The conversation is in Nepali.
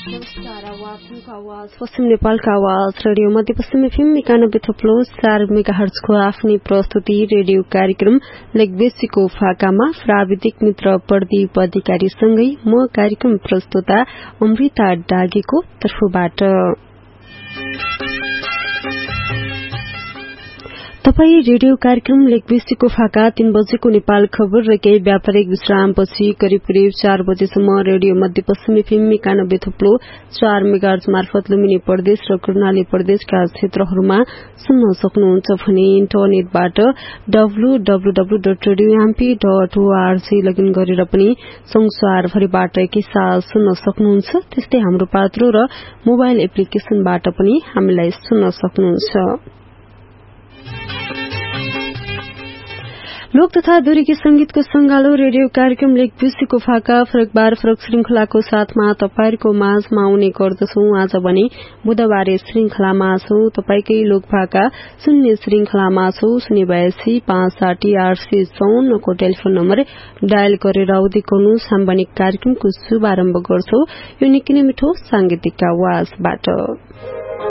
नमस्कार, आवाज पश्चिम नेपालका आवाज रेडियो मध्यपश्चिम एफएम 91.4 मेगाहर्जको आफ्नै प्रस्तुति रेडियो कार्यक्रम लेकबेसीको फाकामा प्राविधिक मित्र प्रदीप अधिकारीसँगै म कार्यक्रम प्रस्तुता अमृता डागेको तर्फबाट तपाई रेडियो कार्यक्रम लेकबेसीको फाका 3 बजेको नेपाल खबर र केही व्यापारिक विश्रामपछि करिब 4 बजेसम्म रेडियो मध्यपश्चिम एफएम 91.4 मेगाहर्ज मार्फत लुम्बिनी प्रदेश र कर्णाली प्रदेशका क्षेत्रहरूमा सुन्न सक्नुहुन्छ भने इन्टरनेटबाट www.radioamp.org लगइन गरेर पनि संसारभरिबाट एकैसाथ सुन्न सक्नुहुन्छ। त्यस्तै हाम्रो पात्रो र मोबाइल एप्लिकेशनबाट पनि हामीलाई सुन्न सक्नुहुन्छ। लोक तथा दोहोरी संगीतको संगालो रेडियो कार्यक्रम लेकबेसीको फाका फरक बार फरक श्रृंखलाको साथमा तपाईहरुको माझमा आउने गर्दछौं। आज भने बुधबारे श्रृंखलामा छौं, तपाईकै लोक भाका सुन्ने श्रृंखलामा छौं। सुनि भएपछि 560 को टेलिफोन नम्बर डायल गरेर आउँदै गर्नुहोस्। हामी भने कार्यक्रमको शुभारम्भ गर्छौं यो निकै नै मिठो सांगीतिक आवाजबाट।